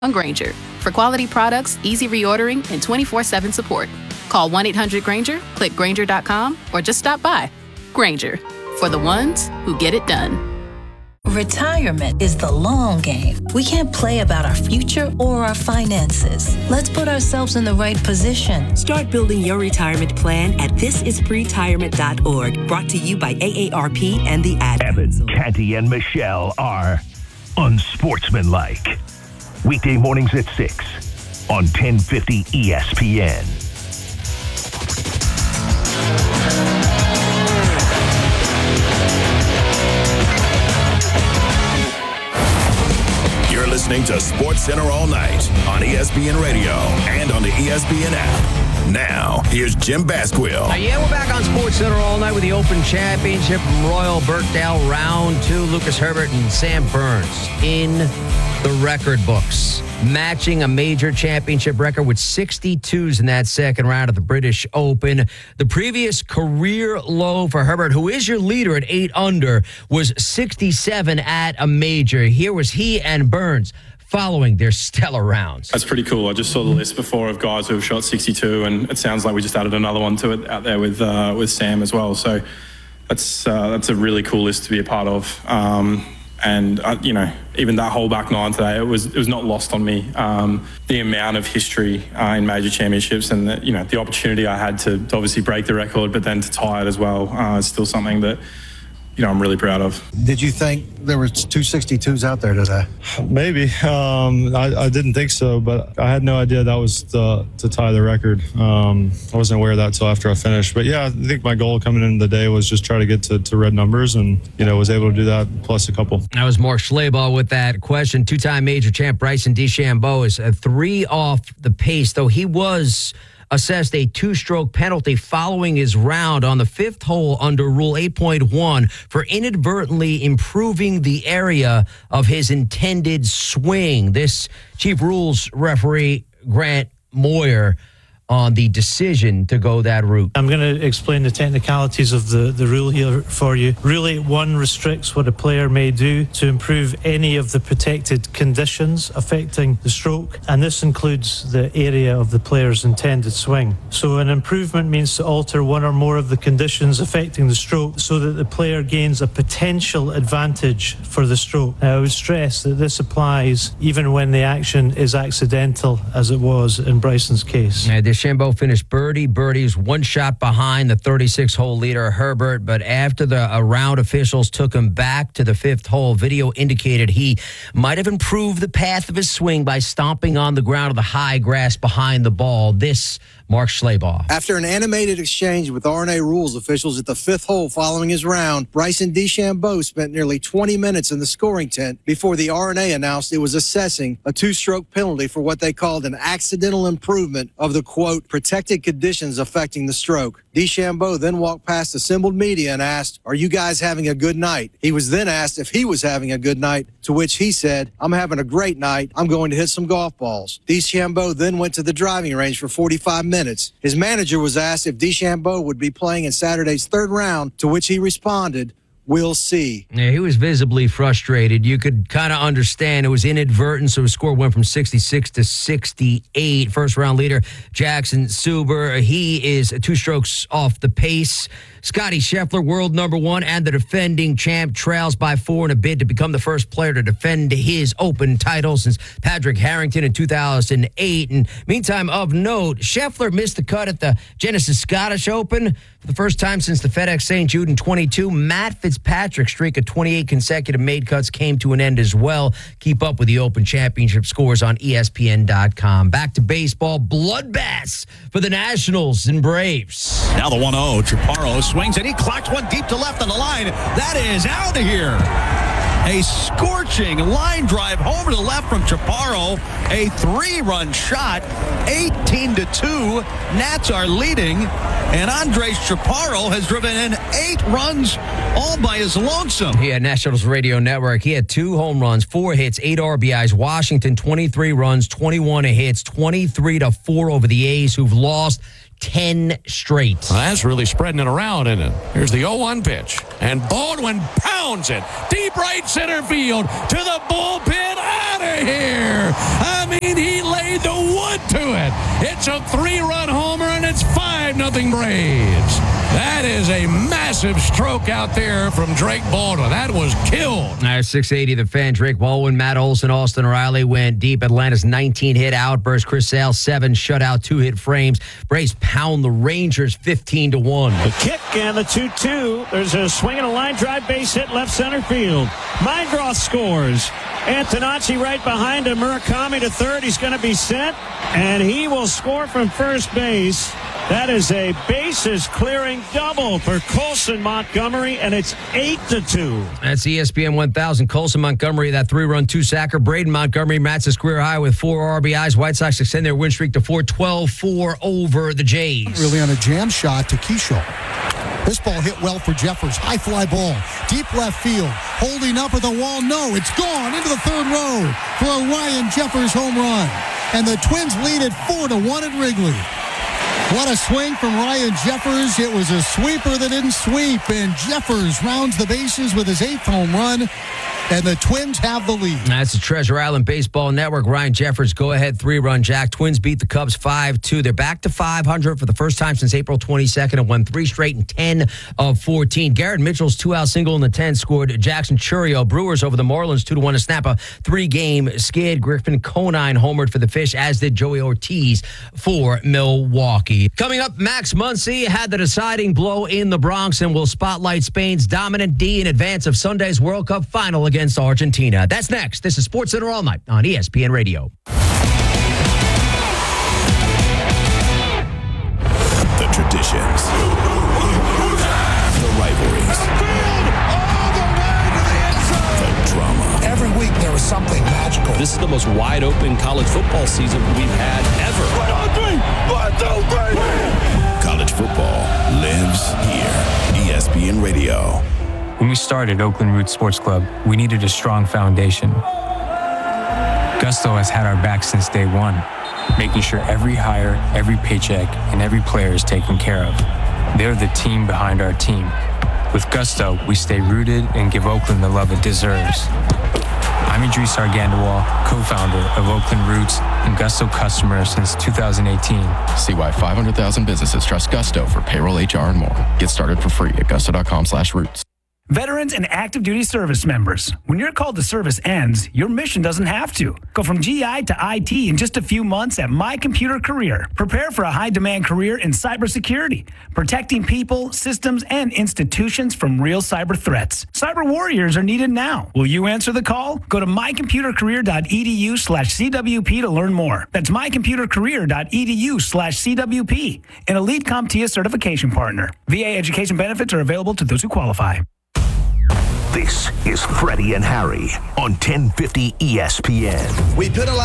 on Grainger for quality products, easy reordering, and 24/7 support. Call 1-800-GRAINGER, click Grainger.com, or just stop by. Grainger, for the ones who get it done. Retirement is the long game. We can't play about our future or our finances. Let's put ourselves in the right position. Start building your retirement plan at thisispretirement.org. Brought to you by AARP and the Ad Evan, Council. Canty, and Michelle are unsportsmanlike. Weekday mornings at 6 on 1050 ESPN. You're listening to SportsCenter all night on ESPN Radio and on the ESPN app. Now, here's Jim Basquill. We're back on SportsCenter all night with the Open Championship from Royal Birkdale, round 2. Lucas Herbert and Sam Burns in the record books, matching a major championship record with 62s in that second round of the British Open. The previous career low for Herbert, who is your leader at 8 under, was 67 at a major. Here was he and Burns following their stellar rounds. That's pretty cool. I just saw the list before of guys who have shot 62, and it sounds like we just added another one to it out there with Sam as well. So that's a really cool list to be a part of. And even that whole back nine today, it was not lost on me. The amount of history in major championships, and the opportunity I had to obviously break the record, but then to tie it as well, is still something that I'm really proud of. Did you think there was 262s out there today? Maybe. I didn't think so, but I had no idea that was to tie the record. I wasn't aware of that until after I finished. But yeah, I think my goal coming into the day was just try to get to red numbers, and was able to do that plus a couple. That was Mark Schlabach with that question. Two-time major champ Bryson DeChambeau is 3 off the pace, though he was assessed a 2-stroke penalty following his round on the 5th hole under Rule 8.1 for inadvertently improving the area of his intended swing. This chief rules referee, Grant Moyer, on the decision to go that route. I'm going to explain the technicalities of the rule here for you. Rule 8.1 restricts what a player may do to improve any of the protected conditions affecting the stroke, and this includes the area of the player's intended swing. So an improvement means to alter one or more of the conditions affecting the stroke so that the player gains a potential advantage for the stroke. Now, I would stress that this applies even when the action is accidental, as it was in Bryson's case. DeChambeau finished birdie. Birdie's 1 shot behind the 36-hole leader, Herbert, but after the round, officials took him back to the 5th hole. Video indicated he might have improved the path of his swing by stomping on the ground of the high grass behind the ball. This, Mark Schlabach. After an animated exchange with R&A rules officials at the 5th hole following his round, Bryson DeChambeau spent nearly 20 minutes in the scoring tent before the R&A announced it was assessing a 2-stroke penalty for what they called an accidental improvement of the, quote, protected conditions affecting the stroke. DeChambeau then walked past assembled media and asked, "Are you guys having a good night?" He was then asked if he was having a good night, to which he said, "I'm having a great night. I'm going to hit some golf balls." DeChambeau then went to the driving range for 45 minutes. His manager was asked if DeChambeau would be playing in Saturday's 3rd round, to which he responded, "We'll see." Yeah, he was visibly frustrated. You could kind of understand it was inadvertent, so his score went from 66 to 68. First round leader, Jackson Suber, he is 2 strokes off the pace. Scottie Scheffler, world number 1 and the defending champ, trails by 4 in a bid to become the first player to defend his Open title since Patrick Harrington in 2008. And meantime, of note, Scheffler missed the cut at the Genesis Scottish Open for the first time since the FedEx St. Jude in 22. Matt Fitzpatrick's streak of 28 consecutive made cuts came to an end as well. Keep up with the Open Championship scores on ESPN.com. Back to baseball. Bloodbaths for the Nationals and Braves. Now the 1-0. Chaparro swings and he clocks one deep to left on the line. That is out of here. A scorching line drive homer to the left from Chaparro. A 3-run shot. 18-2. Nats are leading. And Andres Chaparro has driven in 8 runs all by his lonesome. He had Nationals Radio Network. He had 2 home runs, 4 hits, 8 RBIs. Washington, 23 runs, 21 hits, 23-4 over the A's, who've lost 10 straight. Well, that's really spreading it around, isn't it? Here's the 0-1 pitch. And Baldwin pounds it. Deep right center field to the bullpen. Out of here. I mean, get to it. It's a 3-run homer, and it's 5-0 Braves. That is a massive stroke out there from Drake Baldwin. That was killed. 680 The Fan. Drake Baldwin, Matt Olson, Austin Riley went deep. Atlanta's 19-hit outburst. Chris Sale, 7 shutout, 2-hit frames. Braves pound the Rangers 15-1. The kick and the 2-2. There's a swing and a line drive, base hit left center field. Mindroth scores. Antonacci right behind him. Murakami to third. He's going to be sent, and he will score from first base. That is a bases-clearing double for Colson Montgomery, and it's 8-2. That's ESPN 1000. Colson Montgomery, that 3-run, 2-sacker. Braden Montgomery mats his career high with 4 RBIs. White Sox extend their win streak to 4, 12-4 over the Jays. Really on a jam shot to Keyshaw. This ball hit well for Jeffers. High fly ball. Deep left field. Holding up at the wall. No, it's gone into the third row for a Ryan Jeffers home run. And the Twins lead it 4-1 at Wrigley. What a swing from Ryan Jeffers. It was a sweeper that didn't sweep, and Jeffers rounds the bases with his 8th home run, and the Twins have the lead. That's the Treasure Island Baseball Network. Ryan Jeffers, go-ahead 3-run jack. Twins beat the Cubs 5-2. They're back to 500 for the first time since April 22nd and won 3 straight and 10 of 14. Garrett Mitchell's 2-out single in the 10th scored Jackson Churio. Brewers over the Marlins 2-1 to snap a 3-game skid. Griffin Conine homered for the Fish, as did Joey Ortiz for Milwaukee. Coming up, Max Muncy had the deciding blow in the Bronx and will spotlight Spain's dominant D in advance of Sunday's World Cup final against Argentina. That's next. This is SportsCenter All Night on ESPN Radio. The traditions, the rivalries, the drama. Every week there is something magical. This is the most wide-open college football season we've had ever. 1, 2, 3. College football lives here. ESPN Radio. When we started Oakland Roots Sports Club, we needed a strong foundation. Gusto has had our back since day one, making sure every hire, every paycheck, and every player is taken care of. They're the team behind our team. With Gusto, we stay rooted and give Oakland the love it deserves. I'm Idris Argandawal, co-founder of Oakland Roots and Gusto customer since 2018. See why 500,000 businesses trust Gusto for payroll, HR, and more. Get started for free at gusto.com/roots. Veterans and active duty service members, when your call to service ends, your mission doesn't have to. Go from GI to IT in just a few months at My Computer Career. Prepare for a high-demand career in cybersecurity, protecting people, systems, and institutions from real cyber threats. Cyber warriors are needed now. Will you answer the call? Go to mycomputercareer.edu/CWP to learn more. That's mycomputercareer.edu/CWP, an elite CompTIA certification partner. VA education benefits are available to those who qualify. This is Freddie and Harry on 1050 ESPN. We put a